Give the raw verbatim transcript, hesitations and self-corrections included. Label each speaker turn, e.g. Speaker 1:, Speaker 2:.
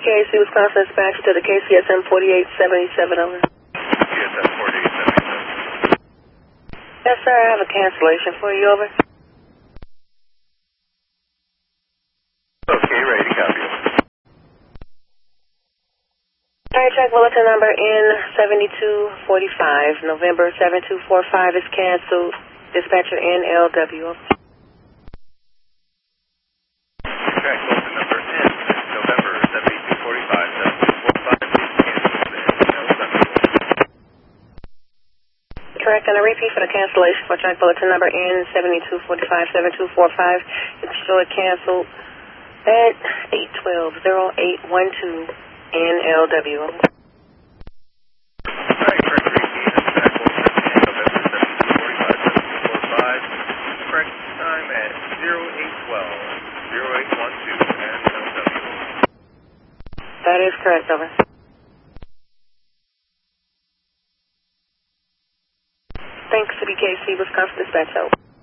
Speaker 1: K C, Wisconsin dispatch to the K C S M forty-eight seventy-seven, over.
Speaker 2: K C S M forty-eight seventy-seven.
Speaker 1: Yes, sir, I have a cancellation for you, over.
Speaker 2: Okay, ready to copy.
Speaker 1: Fire check bulletin number N seventy-two forty-five, November seven two four five is canceled. Dispatcher N L W, over.
Speaker 2: Track bulletin number N, November seventy-two forty-five, seven two four five, please cancel the N L W.
Speaker 1: Correct, and a repeat for the cancellation for track bulletin number N seventy-two forty-five, seven two four five. It's showing canceled at eight twelve oh eight one two N L W.
Speaker 2: Alright, correct repeat, and track bulletin N, November seventy-two forty-five, seven two four five. Correct time at zero eight twelve, zero eight one two N L W.
Speaker 1: That is correct, over. Thanks to B K C, Wisconsin dispatch, over.